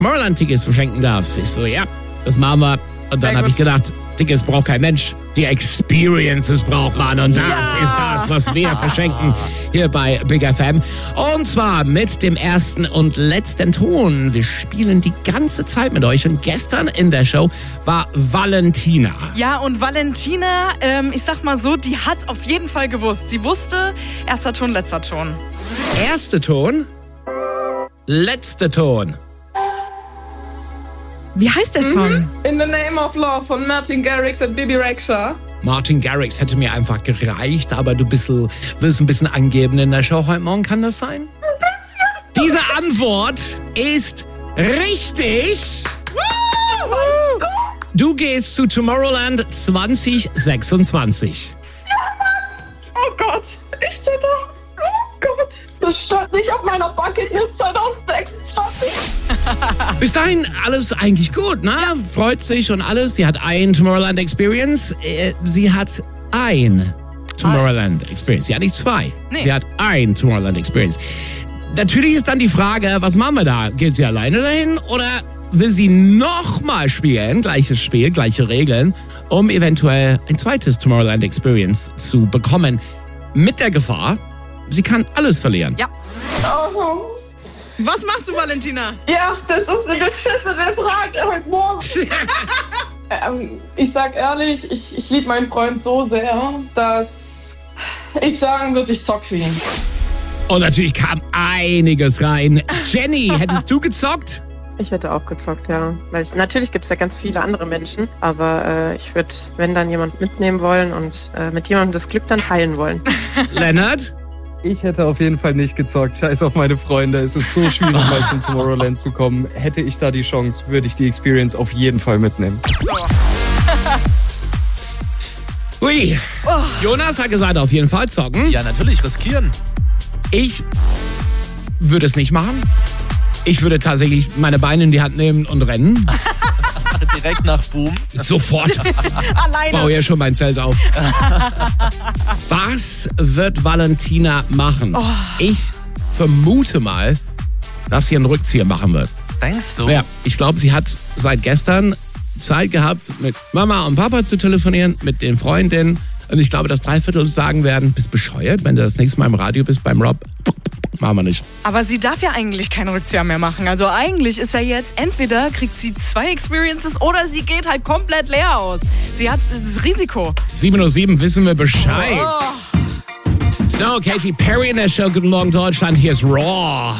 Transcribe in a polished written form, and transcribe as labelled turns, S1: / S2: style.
S1: Tomorrowland-Tickets verschenken darfst. Ich so, ja, das machen wir. Und dann habe ich gedacht, Tickets braucht kein Mensch. Die Experiences braucht man. Und das ist das, was wir verschenken hier bei Big FM. Und zwar mit dem ersten und letzten Ton. Wir spielen die ganze Zeit mit euch. Und gestern in der Show war Valentina.
S2: Ja, und Valentina, ich sag mal so, die hat's auf jeden Fall gewusst. Sie wusste, erster Ton, letzter Ton.
S1: Erster Ton, letzter Ton.
S2: Wie heißt der Song?
S3: In the Name of Love von Martin Garrix und Bibi Rexha.
S1: Martin Garrix hätte mir einfach gereicht, aber du willst ein bisschen angeben in der Show heute Morgen. Kann das sein? Diese Antwort ist richtig. Du gehst zu Tomorrowland 2026.
S3: Oh Gott, ich stehe da. Oh Gott, das stand nicht auf meiner Bucketlist 2026.
S1: Bis dahin alles eigentlich gut, ne? Freut sich und alles. Sie hat ein Tomorrowland Experience. Sie hat ein Tomorrowland Experience. Sie hat nicht zwei.
S2: Nee.
S1: Sie hat ein Tomorrowland Experience. Natürlich ist dann die Frage, was machen wir da? Geht sie alleine dahin oder will sie nochmal spielen? Gleiches Spiel, gleiche Regeln, um eventuell ein zweites Tomorrowland Experience zu bekommen. Mit der Gefahr, sie kann alles verlieren.
S2: Ja.
S3: Oh.
S2: Was machst du, Valentina?
S3: Ja, das ist eine beschissene Frage heute Morgen. Ich sag ehrlich, ich liebe meinen Freund so sehr, dass ich sagen würde, ich zock für ihn.
S1: Und natürlich kam einiges rein. Jenny, hättest du gezockt?
S4: Ich hätte auch gezockt, ja. Weil natürlich gibt es ja ganz viele andere Menschen, aber ich würde, wenn dann jemand mitnehmen wollen und mit jemandem das Glück dann teilen wollen.
S1: Lennart?
S5: Ich hätte auf jeden Fall nicht gezockt. Scheiß auf meine Freunde. Es ist so schwierig, mal zum Tomorrowland zu kommen. Hätte ich da die Chance, würde ich die Experience auf jeden Fall mitnehmen.
S1: Ui. Jonas hat gesagt, auf jeden Fall zocken.
S6: Ja, natürlich, riskieren.
S1: Ich würde es nicht machen. Ich würde tatsächlich meine Beine in die Hand nehmen und rennen.
S6: Direkt nach Boom.
S1: Sofort.
S2: Alleine.
S1: Baue ja schon mein Zelt auf. Was wird Valentina machen? Ich vermute mal, dass sie einen Rückzieher machen wird.
S6: Denkst du?
S1: Ja, ich glaube, sie hat seit gestern Zeit gehabt, mit Mama und Papa zu telefonieren, mit den Freundinnen. Und ich glaube, dass 3/4 sagen werden, bist bescheuert, wenn du das nächste Mal im Radio bist beim Rob. Machen wir nicht.
S2: Aber sie darf ja eigentlich keinen Rückzieher mehr machen. Also eigentlich ist ja jetzt, entweder kriegt sie 2 Experiences oder sie geht halt komplett leer aus. Sie hat das Risiko.
S1: 7:07 wissen wir Bescheid. So, Katy Perry in der Show. Guten Morgen, Deutschland. Hier ist Raw.